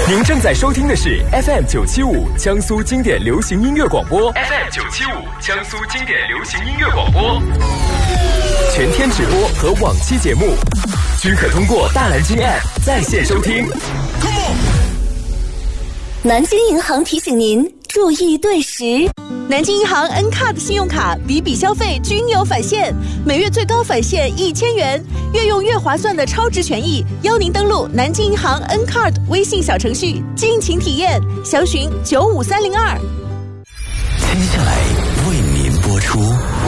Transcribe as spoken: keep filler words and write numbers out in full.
您正在收听的是 F M 九七五江苏经典流行音乐广播 ，F M 九七五江苏经典流行音乐广播，全天直播和往期节目均可通过大蓝鲸 App 在线收听。 南京银行提醒您注意对时。 南京银行 N 卡的信用卡笔笔消费均有返现，每月最高返现一千元，越用越划算的超值权益，邀您登录南京银行 N 卡微信小程序尽情体验，详询九五三零二。 接下来为您播出